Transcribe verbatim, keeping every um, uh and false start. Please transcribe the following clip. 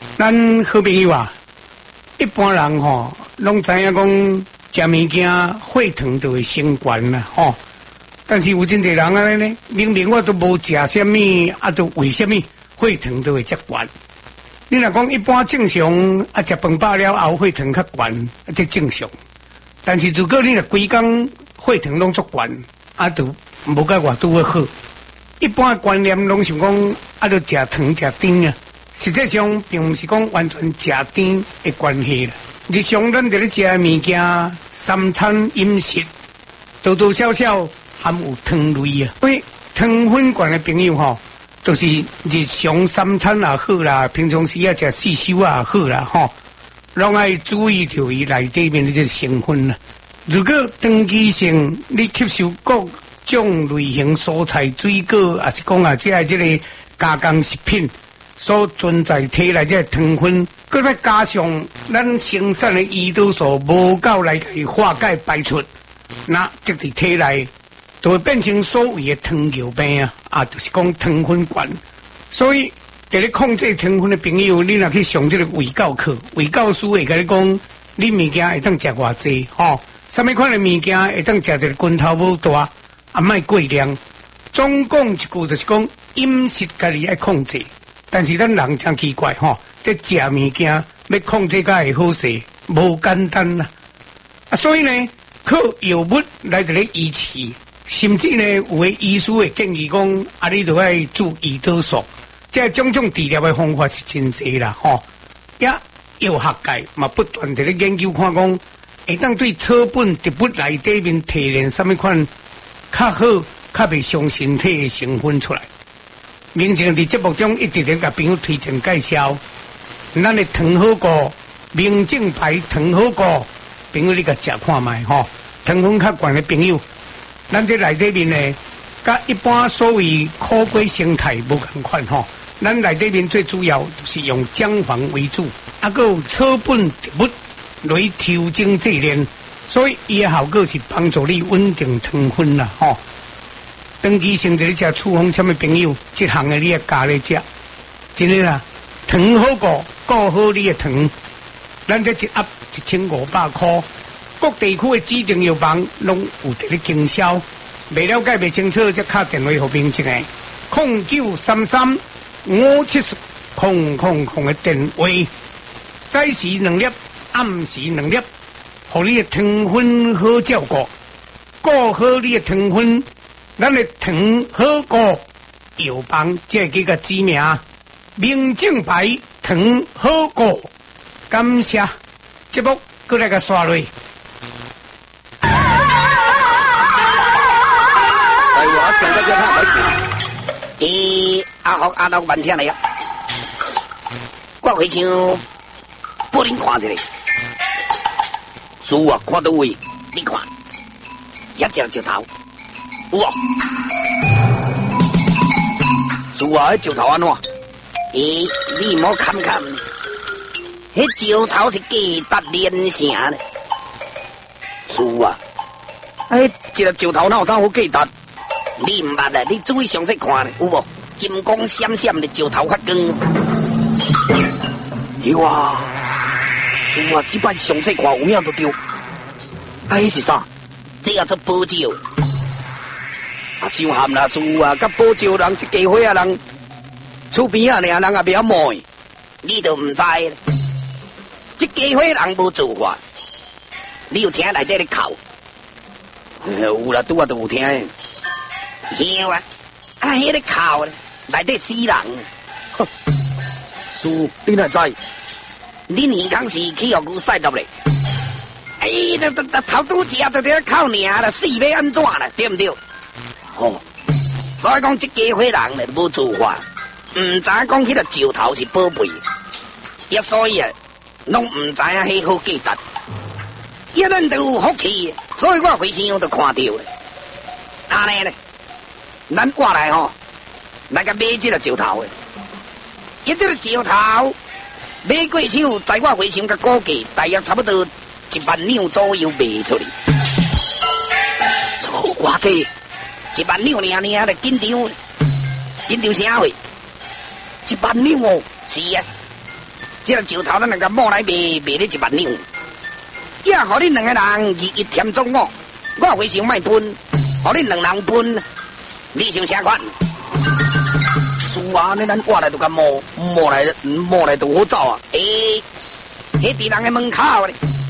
咱好朋友啊，一般人吼，拢知影讲食物件血糖就会升悬啦，吼。但是有真侪人安尼呢，明明我都无食什么，啊，都为什么血糖都会遮悬？你若讲一般正常，啊，食饭饱了后血糖较悬，啊，这正常。但是如果你若规工血糖拢足悬，啊，就无甲外拄好。一般观念拢想讲，啊，就食糖食甜啊。实际上并不是讲完全食甜的关系啦。日常咱伫咧食物件，三餐饮食多多少少含有糖类啊。所以糖分悬的朋友吼，就是日常三餐也好啦，平常时啊食四蔬也好啦，吼，拢爱注意到伊内底面的这成分啦。如果长期性你吸收各种类型蔬菜、水果，也是讲啊，即个即个加工食品。所存在体内这糖分，搁再加上咱生产的胰岛素无够来去化解排出，那即伫体内就会变成所谓的糖尿病啊，啊，就是讲糖分悬。所以伫咧控制糖分的朋友，你若去上这个卫教课，卫教师会甲你讲，你物件会当食偌济，吼，什么款的物件会当食一个拳头无大，啊，莫过量。总共一句就是讲，饮食家己爱控制。但是咱人真奇怪吼，这食物件要控制甲会好势，无简单啦。啊，所以呢，靠药物来伫咧医治，甚至呢，有诶医师会建议讲，啊，你著爱注胰岛素。这种种治疗诶方法是真济啦，吼。也药学界嘛不断伫咧研究看讲，会当对草本植物内底面提炼什么款较好、较袂伤身体诶成分出来。明前伫节目中一直咧甲朋友推荐介绍，咱的糖好果、明正牌糖好果，朋友你甲食看卖吼，糖分较悬的朋友，咱这内底面呢，甲一般所谓苦瓜生态无共款吼，咱内底面最主要就是用姜黄为主，啊，佮有草本植物来调整制炼，所以伊的效果是帮助你稳定糖分啦吼。长期性在咧食处方签的朋友，这项的你也加咧食，真的啦。糖好过，顾好你的糖，咱这一盒一千五百块，各地区的指定药房拢有在咧经销。未了解未清楚，则打电话给民警的零九三三五七空空空的电话，早时两粒，暗时两粒，互你的糖分好照顾，顾好你的糖分。咱的糖好果药房，这几个知名，明正牌糖好果，感谢节目过来个刷落。 哎我上个叫他来住，咦，阿福阿老万请来啊！我回想不能看一下，书啊看到位，你看，一只石头。有啊，是啊，迄石头安怎？咦，你莫看看，迄石头是价值连城呢。是啊，迄一粒石头哪有啥好价值？你唔捌啊？你注意详细看咧，有无？金光闪闪的石头较光。有啊，是啊，这摆详细看有影都对。啊，迄是啥？这叫做宝石。啊，伤含啦，树啊，甲宝石人这家伙啊人，厝边啊，尔人也袂晓摸，你都唔知。这家伙人无做法，你有听内底咧哭？有啦，拄啊都有听。有啊，啊，迄个哭咧，内底死人。哼，树，你哪知？你年康时去互牛屎入咧？哎，那那那头拄食就伫咧哭尔啦，死要安怎啦？对唔对？哦，所以讲这家伙人咧无做法，唔知影讲迄个石头是宝贝，也所以啊，拢唔知影迄好价值。一咱都有福气，所以我回想就看到咧。安尼咧，咱过来吼，来甲买这个石头诶。一这个石头买过手，在我回想甲估计，大约差不多一万两左右卖出去。偌济？一万两尔尔咧，紧张，紧张啥货？一万两哦，是啊， 这个石头咱两个摸来卖，卖你一万两。也互恁两个人二一添总我，我非常卖分，互恁两人分，你想啥款？是啊，你咱我来就甲摸摸来摸来就好走啊！诶、欸，迄伫人个门口咧。